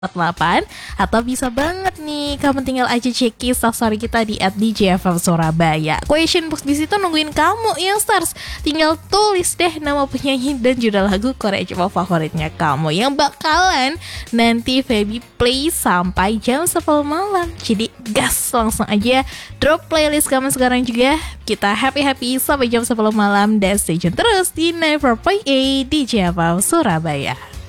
48 atau bisa banget nih kamu tinggal aja cek story kita di @djfm Surabaya. Question box di situ nungguin kamu yang stars. Tinggal tulis deh nama penyanyi dan judul lagu Korea K-pop favoritnya kamu yang bakalan nanti Feby play sampai jam 10 malam. Jadi gas, langsung aja drop playlist kamu sekarang juga. Kita happy sampai jam 10 malam dan stay tune terus di 94.8 DJFM Surabaya.